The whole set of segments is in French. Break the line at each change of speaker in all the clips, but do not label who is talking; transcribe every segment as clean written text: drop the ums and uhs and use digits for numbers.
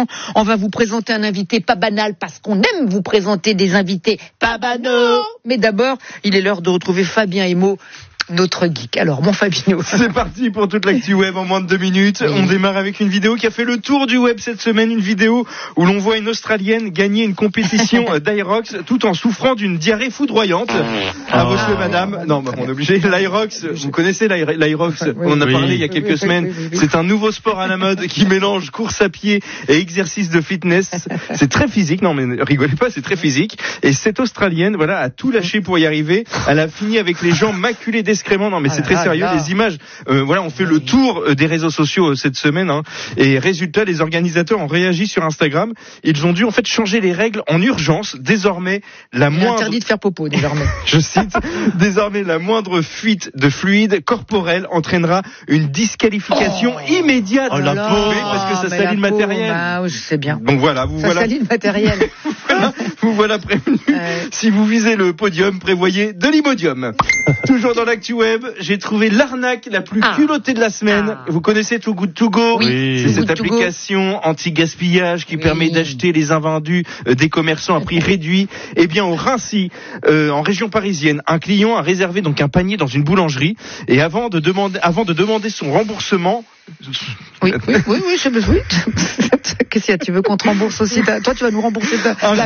temps, on va vous présenter un invité pas banal parce qu'on aime vous présenter des invités pas banaux. Mais d'abord, il est l'heure de retrouver Fabien Emo, notre geek. Alors, mon Fabino.
C'est parti pour toute l'actu web en moins de 2 minutes. On démarre avec une vidéo qui a fait le tour du web cette semaine. Une vidéo où l'on voit une Australienne gagner une compétition d'Aerox tout en souffrant d'une diarrhée foudroyante. À vos souhaits, madame. Non, on est obligé. L'Aerox, vous connaissez l'Aerox? On en a parlé il y a quelques semaines. C'est un nouveau sport à la mode qui mélange course à pied et exercice de fitness. C'est très physique. Non, mais rigolez pas, c'est très physique. Et cette Australienne, voilà, a tout lâché pour y arriver. Elle a fini avec les jambes maculées d'excréments. Non, mais c'est très sérieux. Les images, voilà, on fait le tour des réseaux sociaux cette semaine, hein. Et résultat, les organisateurs ont réagi sur Instagram. Ils ont dû en fait changer les règles en urgence. Désormais,
interdit de faire popo désormais.
Je cite, désormais la moindre fuite de fluide corporel entraînera une disqualification immédiate.
Oh la pauvre,
parce que ça salit le matériel.
Bah, je sais bien.
Donc voilà,
ça salit le matériel.
Vous voilà prévenu. Si vous visez le podium, prévoyez de l'Imodium. Toujours dans l'actu web, j'ai trouvé l'arnaque la plus culottée de la semaine. Vous connaissez Too Good To Go?
Oui.
C'est cette application anti-gaspillage qui permet d'acheter les invendus des commerçants à prix réduit. Eh bien, au Rincy, en région parisienne, un client a réservé donc un panier dans une boulangerie et avant de demander son remboursement.
Oui. Qu'est-ce qu'il y a? Tu veux qu'on te rembourse aussi? Toi, tu vas nous rembourser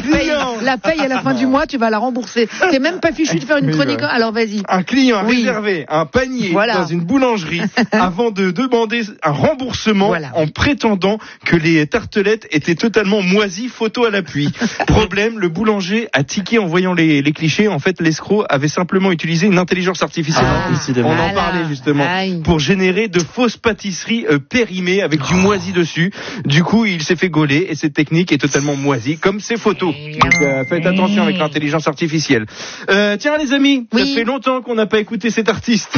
la paye à la fin du mois, tu vas la rembourser. T'es même pas fichu de faire une chronique. Alors vas-y.
Un client a réservé un panier dans une boulangerie avant de demander un remboursement en prétendant que les tartelettes étaient totalement moisies, photo à l'appui. Problème, le boulanger a tiqué en voyant les clichés. En fait, l'escroc avait simplement utilisé une intelligence artificielle. On en parlait justement pour générer de fausses pâtisseries périmées avec du moisi dessus. Du coup, il s'est fait gauler et cette technique est totalement moisie comme ses photos. Donc faites attention avec l'intelligence artificielle. Tiens les amis, ça fait longtemps qu'on n'a pas écouté cet artiste.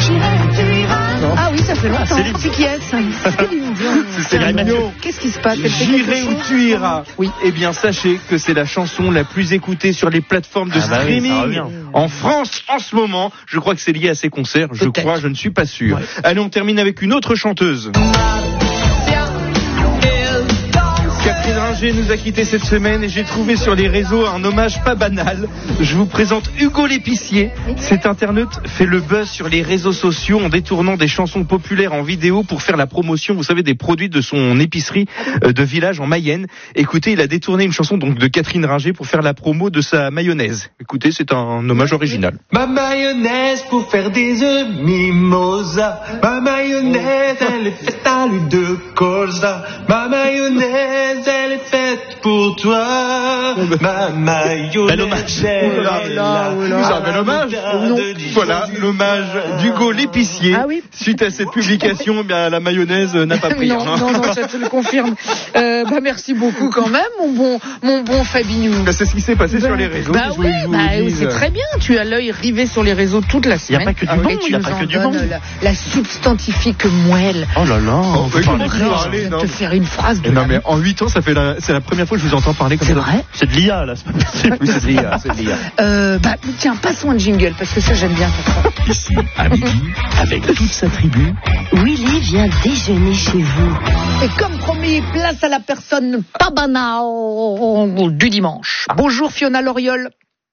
Ah oui, ça fait longtemps. C'est qui est-ce?
C'est Mignon.
Qu'est-ce qui se passe?
J'irai où tu iras.
Oui.
Eh bien, sachez que c'est la chanson la plus écoutée sur les plateformes de streaming en France en ce moment. Je crois que c'est lié à ses concerts. Je ne suis pas sûr. Ouais. Allez, on termine avec une autre chanteuse. Catherine Ringer nous a quittés cette semaine et j'ai trouvé sur les réseaux un hommage pas banal. Je vous présente Hugo l'épicier. Cet internaute fait le buzz sur les réseaux sociaux en détournant des chansons populaires en vidéo pour faire la promotion, vous savez, des produits de son épicerie de village en Mayenne. Écoutez, il a détourné une chanson donc de Catherine Ringer pour faire la promo de sa mayonnaise. Écoutez, c'est un hommage original.
Ma mayonnaise pour faire des œufs mimosa. Ma mayonnaise, elle est faite à l'huile de colza. Ma mayonnaise, elle est faite pour toi. Ma mayonnaise.
Bel hommage. Un bel hommage. Voilà, l'hommage d'Hugo l'épicier. Suite à cette publication, bien, la mayonnaise n'a pas pris.
Non, ça te le confirme. Merci beaucoup quand même, mon bon Fabinho.
C'est ce qui s'est passé sur les réseaux.
C'est très bien. Tu as l'œil rivé sur les réseaux toute la semaine.
Il n'y a pas que du bon. Il n'y a pas que du bon.
La substantifique moelle.
Oh là là.
Je vais te faire une phrase de.
Non mais en 8 ans, c'est la première fois que je vous entends parler comme ça.
C'est vrai?
C'est de l'IA là.
Oui, c'est de l'IA.
Tiens, passons un jingle parce que ça j'aime bien faire ça.
Ici, à midi, avec toute sa tribu,
Willy vient déjeuner chez vous.
Et comme promis, place à la personne pas banale du dimanche. Bonjour Fiona Loriol.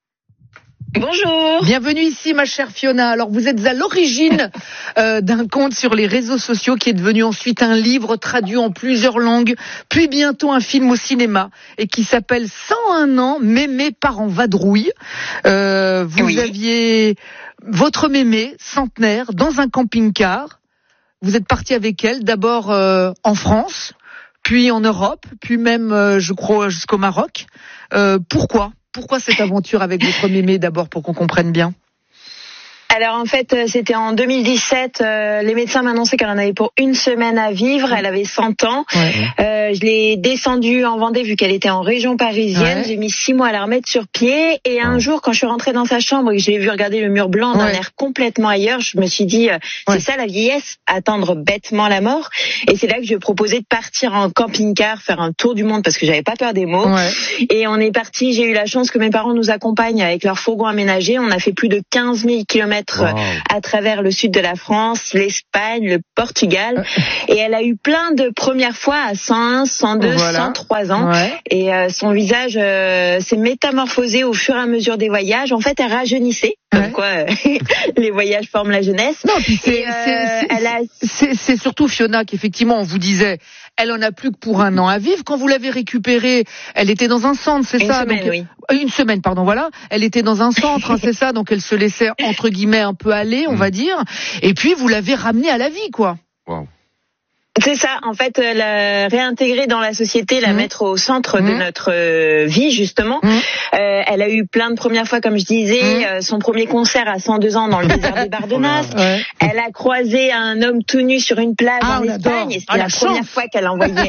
Bonjour.
Bienvenue ici ma chère Fiona. Alors vous êtes à l'origine d'un compte sur les réseaux sociaux qui est devenu ensuite un livre traduit en plusieurs langues, puis bientôt un film au cinéma et qui s'appelle 101 ans, mémé part en vadrouille. Vous aviez votre mémé centenaire dans un camping-car. Vous êtes parti avec elle d'abord en France, puis en Europe, puis même je crois jusqu'au Maroc. Pourquoi cette aventure avec votre mémé d'abord pour qu'on comprenne bien?
Alors en fait, c'était en 2017. Les médecins m'annonçaient qu'elle en avait pour une semaine à vivre. Elle avait 100 ans. Je l'ai descendue en Vendée vu qu'elle était en région parisienne. J'ai mis 6 mois à la remettre sur pied. Et un jour, quand je suis rentrée dans sa chambre et que je l'ai vu regarder le mur blanc d'un air complètement ailleurs, je me suis dit, c'est ça la vieillesse, attendre bêtement la mort. Et c'est là que je lui ai proposé de partir en camping-car, faire un tour du monde parce que j'avais pas peur des mots. Et on est parti. J'ai eu la chance que mes parents nous accompagnent avec leur fourgon aménagé. On a fait plus de 15 000 kilomètres kilomètres à travers le sud de la France, l'Espagne, le Portugal. Et elle a eu plein de premières fois à 101, 102, 103 ans. Ouais. Et son visage s'est métamorphosé au fur et à mesure des voyages. En fait, elle rajeunissait. Comme quoi, les voyages forment la jeunesse.
Non, puis c'est surtout Fiona qu'effectivement, on vous disait, elle en a plus que pour 1 an à vivre. Quand vous l'avez récupérée, elle était dans un centre, c'est ça?
Semaine,
donc,
oui.
Une semaine, pardon, voilà. Elle était dans un centre, hein, c'est ça. Donc elle se laissait, entre guillemets, un peu aller, on va dire. Et puis, vous l'avez ramenée à la vie, quoi.
Wow.
C'est ça, en fait, la réintégrer dans la société, la mettre au centre de notre vie, justement. Elle a eu plein de premières fois, comme je disais, son premier concert à 102 ans dans le désert des Bardenas. Elle a croisé un homme tout nu sur une plage en Espagne, et c'était la première fois qu'elle envoyait.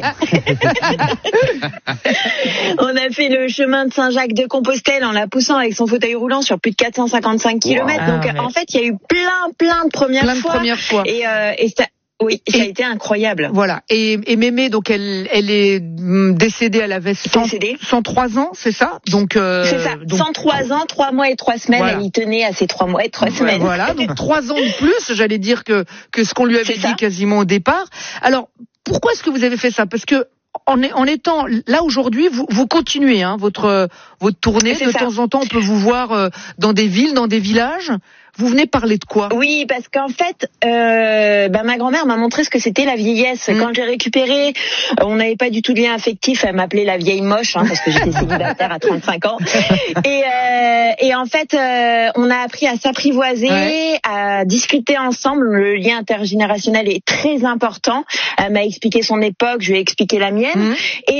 On a fait le chemin de Saint-Jacques-de-Compostelle en la poussant avec son fauteuil roulant sur plus de 455 km. Donc, en fait, il y a eu plein de premières fois. Et ça, oui, ça a été incroyable.
Voilà. Et Mémé, donc elle est décédée, elle avait 103 ans, c'est ça? Donc
c'est ça. 103 ans, 3 mois et 3 semaines. Voilà. Elle y tenait à ces 3 mois et 3 semaines.
Voilà. Donc 3 ans de plus, j'allais dire que ce qu'on lui avait dit quasiment au départ. Alors pourquoi est-ce que vous avez fait ça? Parce que en étant là aujourd'hui, vous continuez votre tournée. De temps en temps, on peut vous voir dans des villes, dans des villages. Vous venez parler de quoi?
Oui, parce qu'en fait, ma grand-mère m'a montré ce que c'était la vieillesse. Quand j'ai récupéré, on n'avait pas du tout de lien affectif. Elle m'appelait la vieille moche, parce que j'étais célibataire à 35 ans. Et en fait, on a appris à s'apprivoiser, à discuter ensemble. Le lien intergénérationnel est très important. Elle m'a expliqué son époque, je lui ai expliqué la mienne. Et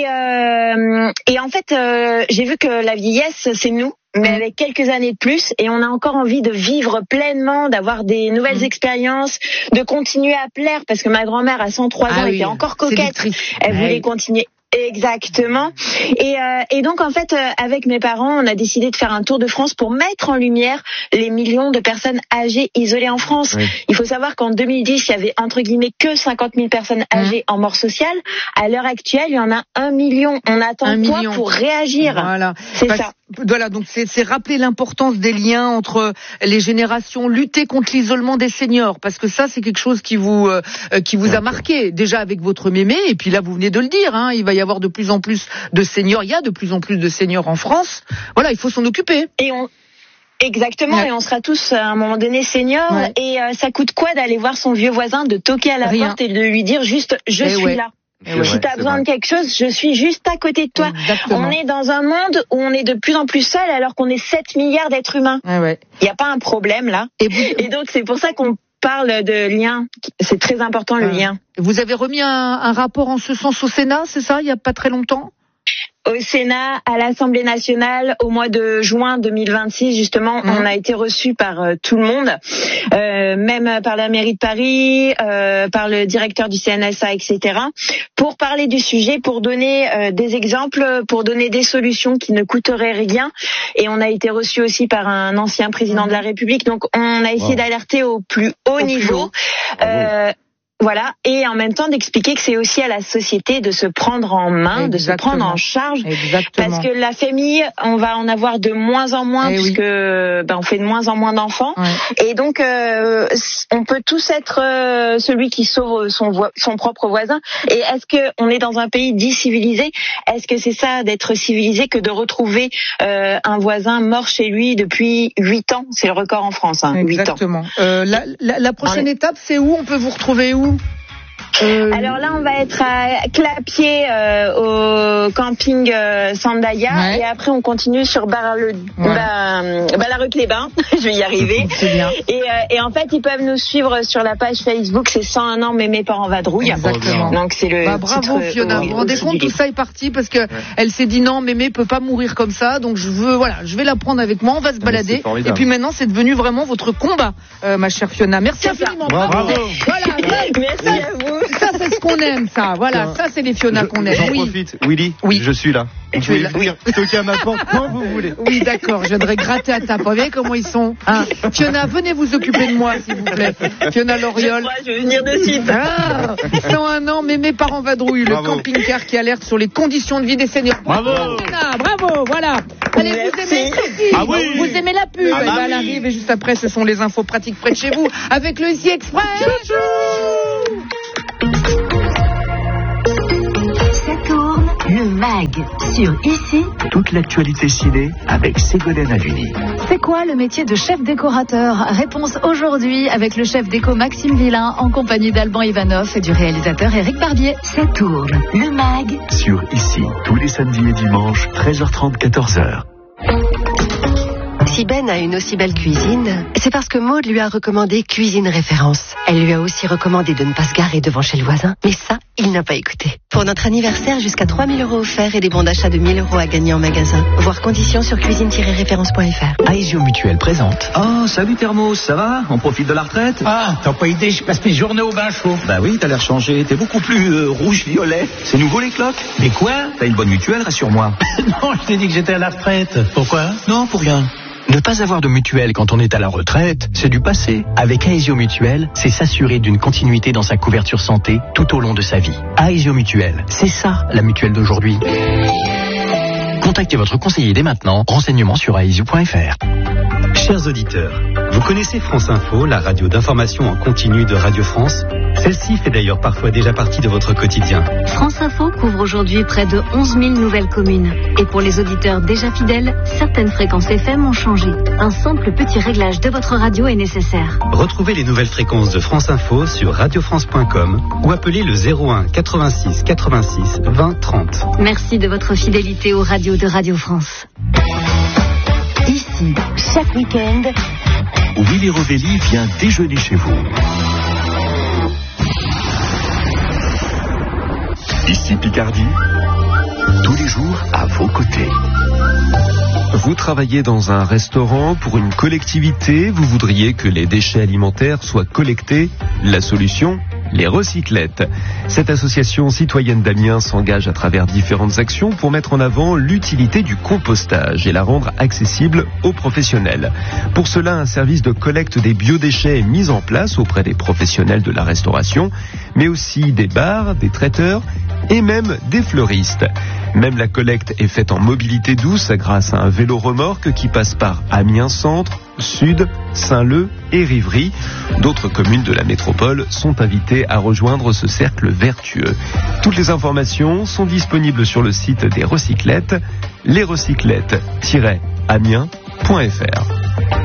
en fait, j'ai vu que la vieillesse, c'est nous. Mais avec quelques années de plus, et on a encore envie de vivre pleinement, d'avoir des nouvelles expériences, de continuer à plaire, parce que ma grand-mère à 103 ans était encore coquette, elle voulait continuer. Exactement. Et donc en fait, avec mes parents, on a décidé de faire un tour de France pour mettre en lumière les millions de personnes âgées isolées en France. Il faut savoir qu'en 2010, il y avait entre guillemets que 50 000 personnes âgées en mort sociale. À l'heure actuelle, il y en a 1 million. On attend quoi pour réagir? Voilà. C'est ça.
Voilà, donc c'est rappeler l'importance des liens entre les générations, lutter contre l'isolement des seniors, parce que ça c'est quelque chose qui vous a marqué déjà avec votre mémé, et puis là vous venez de le dire, il va y avoir de plus en plus de seniors, il y a de plus en plus de seniors en France. Voilà, il faut s'en occuper.
Exactement, et on sera tous à un moment donné seniors, et ça coûte quoi d'aller voir son vieux voisin, de toquer à la porte et de lui dire juste je suis là. Si tu as besoin de quelque chose, je suis juste à côté de toi. Exactement. On est dans un monde où on est de plus en plus seul alors qu'on est 7 milliards d'êtres humains. Il n'y a pas un problème là. Et donc c'est pour ça qu'on parle de lien. C'est très important le lien.
Vous avez remis un rapport en ce sens au Sénat, c'est ça, il n'y a pas très longtemps?
Au Sénat, à l'Assemblée nationale, au mois de juin 2026, justement, on a été reçus par tout le monde, même par la mairie de Paris, par le directeur du CNSA, etc., pour parler du sujet, pour donner des exemples, pour donner des solutions qui ne coûteraient rien. Et on a été reçus aussi par un ancien président de la République. Donc, on a essayé d'alerter au plus haut niveau. Voilà, et en même temps d'expliquer que c'est aussi à la société de se prendre en main, de se prendre en charge, parce que la famille, on va en avoir de moins en moins, puisque on fait de moins en moins d'enfants, et donc on peut tous être celui qui sauve son propre voisin. Et est-ce que on est dans un pays dit civilisé? Est-ce que c'est ça d'être civilisé que de retrouver un voisin mort chez lui depuis 8 ans? C'est le record en France, 8 ans.
Exactement. La prochaine étape, c'est où? On peut vous retrouver où?
Alors là, on va être à Clapier au camping Sandaya, et après on continue sur Ballaruc-les-Bains. Je vais y arriver.
C'est bien.
Et en fait, ils peuvent nous suivre sur la page Facebook. C'est 101 ans Mémé part en vadrouille.
Exactement.
Donc c'est le
bravo Fiona. Vous vous rendez compte, tout ça est parti parce que elle s'est dit non, Mémé peut pas mourir comme ça. Donc je vais la prendre avec moi. On va se balader. Et puis maintenant, c'est devenu vraiment votre combat, ma chère Fiona. Merci infiniment.
Bravo.
Voilà.
Merci à vous.
Ça, c'est ce qu'on aime, ça. Voilà, ça, c'est les Fiona qu'on aime.
J'en profite. Willy, je suis là. Vous pouvez venir toquer à ma porte quand vous voulez.
Oui, d'accord. Je viendrai gratter à ta porte. Vous voyez comment ils sont, Fiona, venez vous occuper de moi, s'il vous plaît. Fiona Loriol.
Je vais venir de suite.
101 ans, Mémé part en vadrouille. Le camping-car qui alerte sur les conditions de vie des seniors.
Bravo.
Fiona, bravo, voilà. Allez, vous aimez Vous aimez la pub. Elle arrive et juste après, ce sont les infos pratiques près de chez vous avec le Easy Express.
Le MAG sur Ici.
Toute l'actualité ciné avec Ségolène Haluni.
C'est quoi le métier de chef décorateur? Réponse aujourd'hui avec le chef déco Maxime Villain en compagnie d'Alban Ivanov et du réalisateur Éric Barbier. Ça tourne. Le MAG
Sur Ici, tous les samedis et dimanches, 13h30, 14h.
Si Ben a une aussi belle cuisine, c'est parce que Maude lui a recommandé Cuisine Référence. Elle lui a aussi recommandé de ne pas se garer devant chez le voisin, mais ça, il n'a pas écouté. Pour notre anniversaire, jusqu'à 3 000 € offerts et des bons d'achat de 1 000 € à gagner en magasin. Voir conditions sur cuisine-référence.fr.
Aesio Mutuelle présente.
Oh, salut Thermos, ça va? On profite de la retraite?
Ah, t'as pas idée, je passe mes journées au bain chaud.
Bah oui, t'as l'air changé, t'es beaucoup plus rouge-violet. C'est nouveau les cloques?
Mais quoi?
T'as une bonne mutuelle, rassure-moi.
Non, je t'ai dit que j'étais à la retraite. Pourquoi?
Non, pour rien.
Ne pas avoir de mutuelle quand on est à la retraite, c'est du passé. Avec Aesio Mutuelle, c'est s'assurer d'une continuité dans sa couverture santé tout au long de sa vie. Aesio Mutuelle, c'est ça la mutuelle d'aujourd'hui. Contactez votre conseiller dès maintenant. Renseignements sur aesio.fr.
Chers auditeurs, vous connaissez France Info, la radio d'information en continu de Radio France? Celle-ci fait d'ailleurs parfois déjà partie de votre quotidien.
France Info couvre aujourd'hui près de 11 000 nouvelles communes. Et pour les auditeurs déjà fidèles, certaines fréquences FM ont changé. Un simple petit réglage de votre radio est nécessaire.
Retrouvez les nouvelles fréquences de France Info sur radiofrance.com ou appelez le 01 86 86 20 30.
Merci de votre fidélité aux radios de Radio France. Ici, chaque week-end,
Willy Rovelli vient déjeuner chez vous. Ici Picardie, tous les jours à vos côtés.
Vous travaillez dans un restaurant pour une collectivité, vous voudriez que les déchets alimentaires soient collectés. La solution ? Les recyclettes. Cette association citoyenne d'Amiens s'engage à travers différentes actions pour mettre en avant l'utilité du compostage et la rendre accessible aux professionnels. Pour cela, un service de collecte des biodéchets est mis en place auprès des professionnels de la restauration, mais aussi des bars, des traiteurs et même des fleuristes. Même la collecte est faite en mobilité douce grâce à un vélo-remorque qui passe par Amiens Centre, Sud, Saint-Leu et Rivry. D'autres communes de la métropole sont invitées à rejoindre ce cercle vertueux. Toutes les informations sont disponibles sur le site des recyclettes, lesrecyclettes-amiens.fr.